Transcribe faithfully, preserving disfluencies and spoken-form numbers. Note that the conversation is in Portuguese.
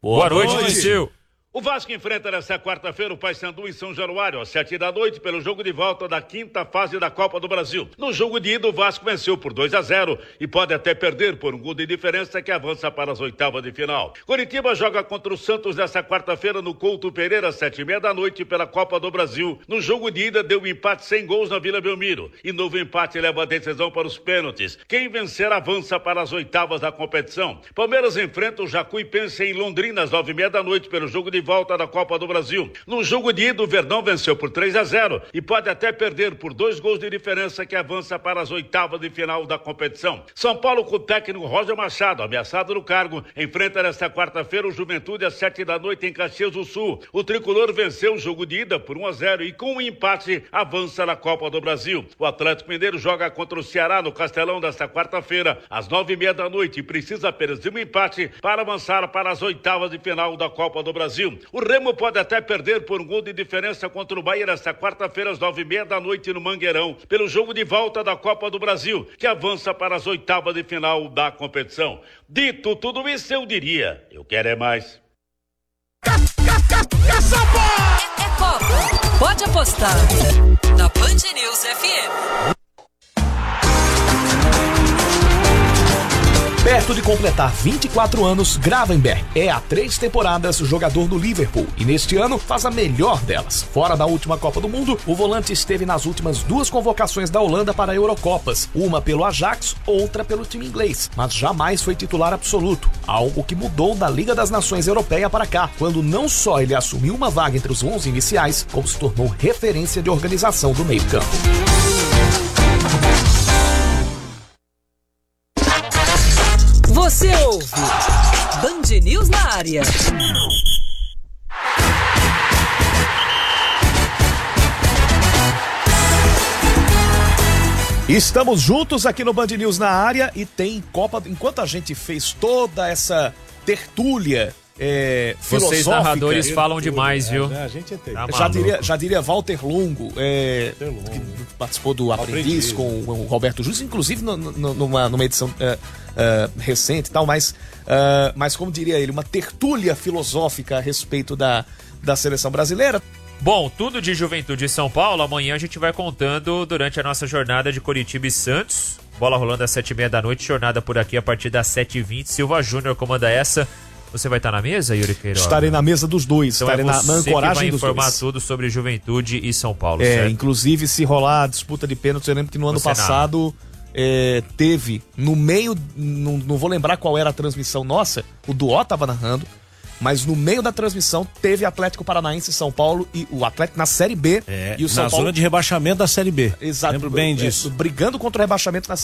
Boa, Boa noite, Liceu. O Vasco enfrenta nesta quarta-feira o Paysandu em São Januário, às sete da noite, pelo jogo de volta da quinta fase da Copa do Brasil. No jogo de ida, o Vasco venceu por dois a zero e pode até perder por um gol de diferença que avança para as oitavas de final. Coritiba joga contra o Santos nesta quarta-feira no Couto Pereira, às sete e meia da noite, pela Copa do Brasil. No jogo de ida, deu um empate sem gols na Vila Belmiro. E novo empate leva a decisão para os pênaltis. Quem vencer avança para as oitavas da competição. Palmeiras enfrenta o Jacuipense em Londrina, às nove e meia da noite, pelo jogo de volta da Copa do Brasil. No jogo de ida, o Verdão venceu por três a zero e pode até perder por dois gols de diferença que avança para as oitavas de final da competição. São Paulo, com o técnico Roger Machado, ameaçado no cargo, enfrenta nesta quarta-feira o Juventude às sete da noite em Caxias do Sul. O tricolor venceu o jogo de ida por um a zero e com um empate avança na Copa do Brasil. O Atlético Mineiro joga contra o Ceará no Castelão desta quarta-feira às nove e meia da noite e precisa apenas de um empate para avançar para as oitavas de final da Copa do Brasil. O Remo pode até perder por um gol de diferença contra o Bahia nesta quarta-feira às nove e meia da noite no Mangueirão, pelo jogo de volta da Copa do Brasil, que avança para as oitavas de final da competição. Dito tudo isso, eu diria, eu quero é mais. É, é Copa, pode apostar na Band News F M. Perto de completar vinte e quatro anos, Gravenberch é há três temporadas jogador do Liverpool e neste ano faz a melhor delas. Fora da última Copa do Mundo, o volante esteve nas últimas duas convocações da Holanda para Eurocopas, uma pelo Ajax, outra pelo time inglês, mas jamais foi titular absoluto, algo que mudou da Liga das Nações Europeia para cá, quando não só ele assumiu uma vaga entre os onze iniciais, como se tornou referência de organização do meio-campo. Você ouve Band News na área. Estamos juntos aqui no Band News na área e tem Copa. Enquanto a gente fez toda essa tertúlia é, filosófica... Vocês narradores falam demais, viu? É, a gente entende. Tá já, diria, já diria Walter Longo, é, Walter Longo. Que participou do Aprendiz, Aprendiz com o Roberto Justo, inclusive no, no, numa, numa edição é, é, recente e tal, mas, é, mas como diria ele, uma tertúlia filosófica a respeito da, da seleção brasileira. Bom, tudo de Juventude e São Paulo, amanhã a gente vai contando durante a nossa jornada de Coritiba e Santos. Bola rolando às sete e meia da noite, jornada por aqui a partir das sete e vinte. Silva Júnior comanda essa. Você vai estar na mesa, Yuri Queiroz? Estarei na mesa dos dois, então estarei é na, na ancoragem dos dois. Vai informar tudo sobre Juventude e São Paulo, é, certo? Inclusive se rolar a disputa de pênaltis, eu lembro que no ano Você passado é, teve, no meio, não, não vou lembrar qual era a transmissão nossa, o Duó tava narrando, mas no meio da transmissão teve Atlético Paranaense e São Paulo, e o Atlético na Série B. É, e o São na Paulo... zona de rebaixamento da Série B. Exato. Lembro bem disso. É, brigando contra o rebaixamento na Série B.